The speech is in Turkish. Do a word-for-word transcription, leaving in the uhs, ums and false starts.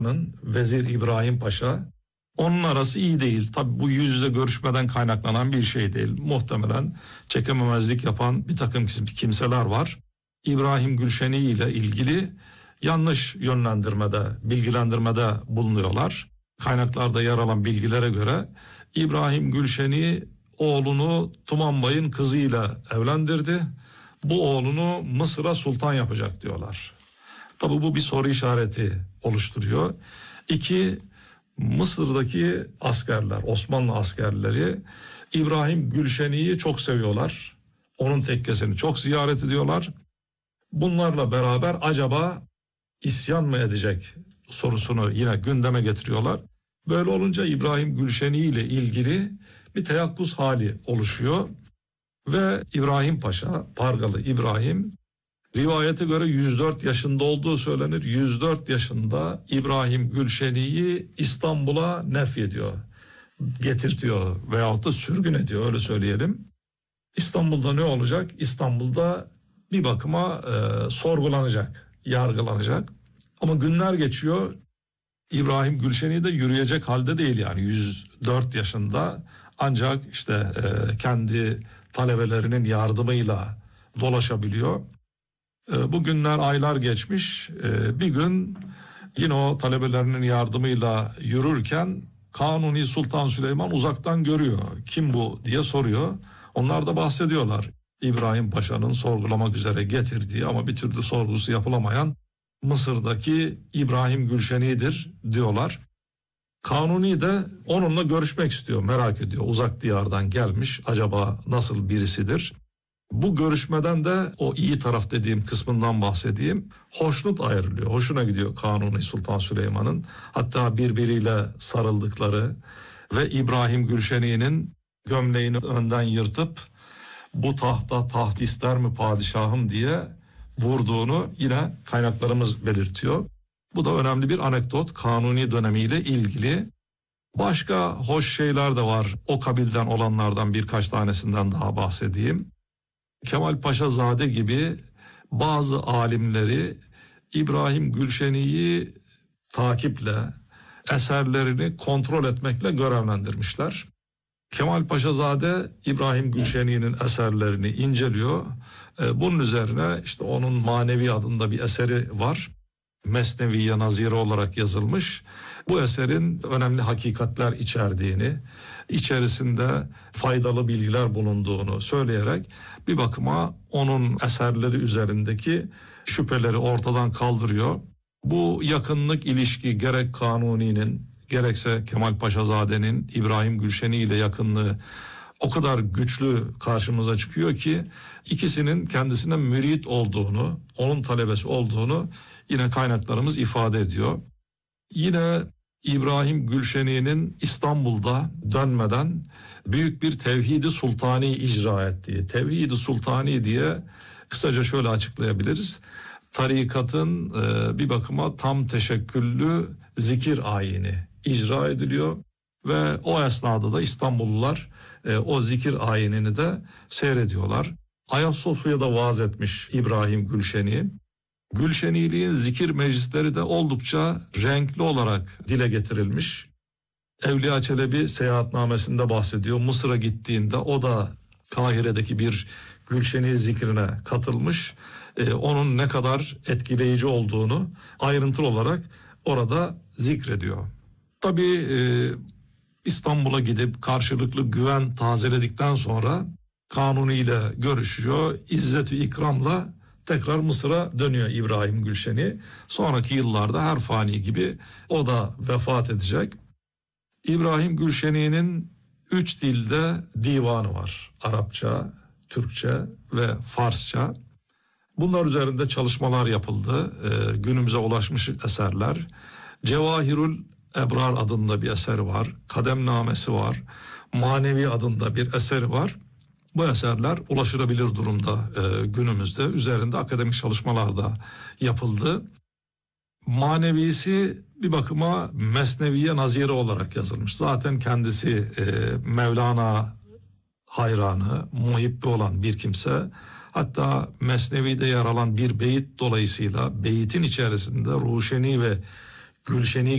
Vezir İbrahim Paşa, onun arası iyi değil. Tabi bu yüz yüze görüşmeden kaynaklanan bir şey değil. Muhtemelen çekememezlik yapan bir takım kimseler var. İbrahim Gülşeni ile ilgili yanlış yönlendirmede, bilgilendirmede bulunuyorlar. Kaynaklarda yer alan bilgilere göre İbrahim Gülşeni oğlunu Tumanbay'ın kızıyla evlendirdi. Bu oğlunu Mısır'a sultan yapacak diyorlar. Tabi bu bir soru işareti oluşturuyor. İki, Mısır'daki askerler, Osmanlı askerleri İbrahim Gülşeni'yi çok seviyorlar. Onun tekkesini çok ziyaret ediyorlar. Bunlarla beraber acaba isyan mı edecek sorusunu yine gündeme getiriyorlar. Böyle olunca İbrahim Gülşeni ile ilgili bir teyakkuz hali oluşuyor. Ve İbrahim Paşa, Pargalı İbrahim, rivayete göre yüz dört yaşında olduğu söylenir. yüz dört yaşında İbrahim Gülşeni'yi İstanbul'a nefyediyor, getirtiyor veyahut da sürgün ediyor, öyle söyleyelim. İstanbul'da ne olacak? İstanbul'da bir bakıma e, sorgulanacak, yargılanacak. Ama günler geçiyor. İbrahim Gülşeni de yürüyecek halde değil, yani yüz dört yaşında, ancak işte e, kendi talebelerinin yardımıyla dolaşabiliyor. E, bu günler, aylar geçmiş. E, bir gün yine o talebelerinin yardımıyla yürürken Kanuni Sultan Süleyman uzaktan görüyor. Kim bu diye soruyor. Onlar da bahsediyorlar. İbrahim Paşa'nın sorgulamak üzere getirdiği ama bir türlü sorgusu yapılamayan Mısır'daki İbrahim Gülşeni'dir diyorlar. Kanuni de onunla görüşmek istiyor, merak ediyor. Uzak diyardan gelmiş, acaba nasıl birisidir? Bu görüşmeden de o iyi taraf dediğim kısmından bahsedeyim. Hoşnut ayrılıyor, hoşuna gidiyor Kanuni Sultan Süleyman'ın. Hatta birbiriyle sarıldıkları ve İbrahim Gülşeni'nin gömleğini önden yırtıp bu tahta taht ister mi padişahım diye vurduğunu yine kaynaklarımız belirtiyor. Bu da önemli bir anekdot, Kanuni dönemiyle ilgili. Başka hoş şeyler de var. O kabilden olanlardan birkaç tanesinden daha bahsedeyim. Kemal Paşazade gibi bazı alimleri İbrahim Gülşeni'yi takiple, eserlerini kontrol etmekle görevlendirmişler. Kemal Paşazade İbrahim Gülşeni'nin eserlerini inceliyor. Bunun üzerine işte onun Manevi adında bir eseri var. Mesneviye Nazire olarak yazılmış. Bu eserin önemli hakikatler içerdiğini, içerisinde faydalı bilgiler bulunduğunu söyleyerek bir bakıma onun eserleri üzerindeki şüpheleri ortadan kaldırıyor. Bu yakınlık ilişki gerek Kanuni'nin gerekse Kemal Paşazade'nin İbrahim Gülşeni ile yakınlığı o kadar güçlü karşımıza çıkıyor ki ikisinin kendisine mürit olduğunu, onun talebesi olduğunu yine kaynaklarımız ifade ediyor. Yine İbrahim Gülşeni'nin İstanbul'da dönmeden büyük bir Tevhid-i Sultani icra ettiği, Tevhid-i Sultani diye kısaca şöyle açıklayabiliriz. Tarikatın e, bir bakıma tam teşekküllü zikir ayini icra ediliyor ve o esnada da İstanbullular e, o zikir ayinini de seyrediyorlar. Ayasofya'da vaaz etmiş İbrahim Gülşeni. Gülşeniliğin zikir meclisleri de oldukça renkli olarak dile getirilmiş. Evliya Çelebi seyahatnamesinde bahsediyor. Mısır'a gittiğinde o da Kahire'deki bir Gülşeni zikrine katılmış. Ee, onun ne kadar etkileyici olduğunu ayrıntılı olarak orada zikrediyor. Tabii e, İstanbul'a gidip karşılıklı güven tazeledikten sonra Kanuni ile görüşüyor. İzzet-i ikramla tekrar Mısır'a dönüyor İbrahim Gülşeni. Sonraki yıllarda her fani gibi o da vefat edecek. İbrahim Gülşeni'nin üç dilde divanı var. Arapça, Türkçe ve Farsça. Bunlar üzerinde çalışmalar yapıldı. Ee, günümüze ulaşmış eserler. Cevahirül Ebrar adında bir eseri var. Kademnamesi var. Manevi adında bir eseri var. Bu eserler ulaşılabilir durumda e, günümüzde. Üzerinde akademik çalışmalar da yapıldı. Manevisi bir bakıma Mesneviye Nazire olarak yazılmış. Zaten kendisi e, Mevlana hayranı, muhibbi olan bir kimse. Hatta Mesnevi'de yer alan bir beyit dolayısıyla beyitin içerisinde Ruşeni ve Gülşeni